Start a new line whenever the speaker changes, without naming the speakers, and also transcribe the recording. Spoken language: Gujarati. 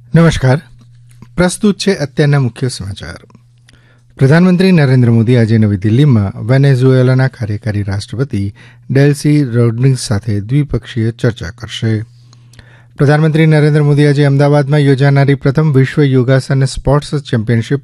નમસ્કાર. પ્રસ્તુત છે અત્યારના મુખ્ય સમાચાર. પ્રધાનમંત્રી નરેન્દ્ર મોદી આજે નવી દિલ્હીમાં વેનેઝુએલાના કાર્યકારી રાષ્ટ્રપતિ ડેલ્સી રોડ્રિગ્સ સાથે દ્વિપક્ષીય ચર્ચા કરશે. પ્રધાનમંત્રી નરેન્દ્ર મોદી આજે અમદાવાદમાં યોજાનારી પ્રથમ વિશ્વ યોગાસન સ્પોર્ટ્સ ચેમ્પિયનશીપ